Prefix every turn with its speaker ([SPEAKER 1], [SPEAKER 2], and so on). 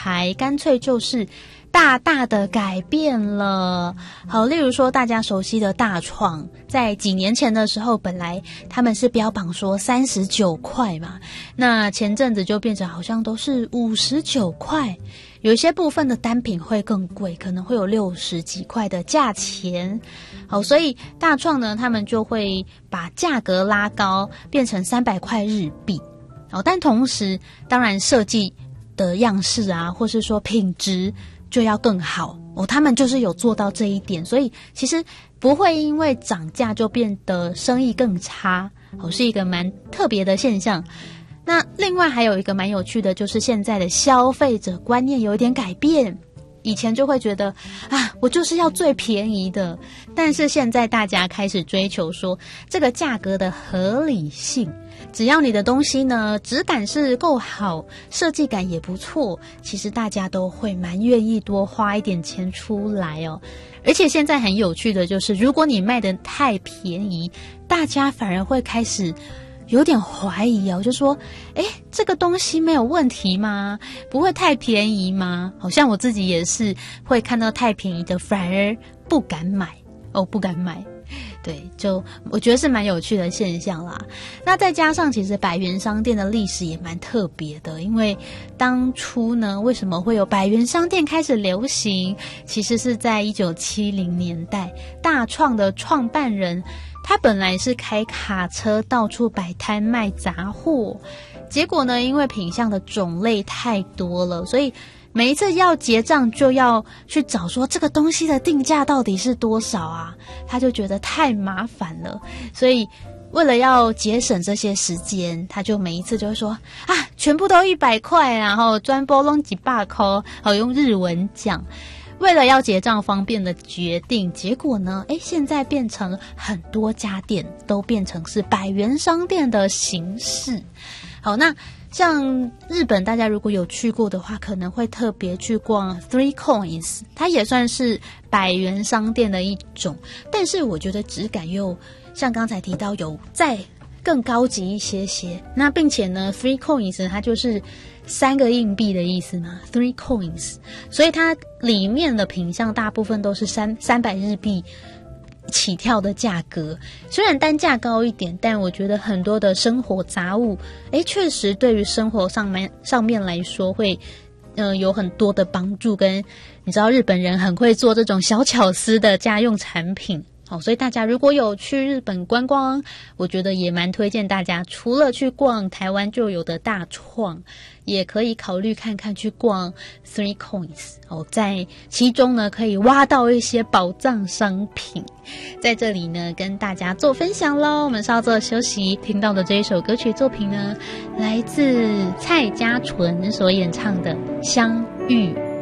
[SPEAKER 1] 牌干脆就是大大的改变了。好，例如说大家熟悉的大创，在几年前的时候，本来他们是标榜说39块嘛，那前阵子就变成好像都是59块，有一些部分的单品会更贵，可能会有60几块的价钱。好，所以大创呢，他们就会把价格拉高，变成300块日币。好，但同时当然设计的样式啊，或是说品质就要更好哦，他们就是有做到这一点，所以其实不会因为涨价就变得生意更差哦，是一个蛮特别的现象。那另外还有一个蛮有趣的，就是现在的消费者观念有一点改变。以前就会觉得啊，我就是要最便宜的，但是现在大家开始追求说这个价格的合理性，只要你的东西呢质感是够好，设计感也不错，其实大家都会蛮愿意多花一点钱出来哦。而且现在很有趣的就是，如果你卖得太便宜，大家反而会开始有点怀疑哦，就说这个东西没有问题吗？不会太便宜吗？好像我自己也是会看到太便宜的反而不敢买。对，就我觉得是蛮有趣的现象啦。那再加上其实百元商店的历史也蛮特别的，因为当初呢，为什么会有百元商店开始流行，其实是在1970年代，大创的创办人他本来是开卡车到处摆摊卖杂货，结果呢，因为品项的种类太多了，所以每一次要结账就要去找说这个东西的定价到底是多少啊，他就觉得太麻烦了，所以为了要节省这些时间，他就每一次就会说啊，全部都100块，然后专波弄几百块，好用日文讲。为了要结账方便的决定，结果呢，现在变成很多家店都变成是百元商店的形式。好，那像日本，大家如果有去过的话，可能会特别去逛 Three Coins， 它也算是百元商店的一种，但是我觉得质感又像刚才提到有再更高级一些些。那并且呢 Three Coins 它就是3个硬币的意思嘛 ，Three Coins， 所以它里面的品项大部分都是300日币起跳的价格，虽然单价高一点，但我觉得很多的生活杂物，确实对于生活上面来说会有很多的帮助，跟你知道日本人很会做这种小巧思的家用产品。所以大家如果有去日本观光，我觉得也蛮推荐大家，除了去逛台湾就有的大创，也可以考虑看看去逛 Three Coins， 在其中呢可以挖到一些宝藏商品。在这里呢跟大家做分享咯。我们稍作休息，听到的这一首歌曲作品呢，来自蔡家纯所演唱的《相遇》。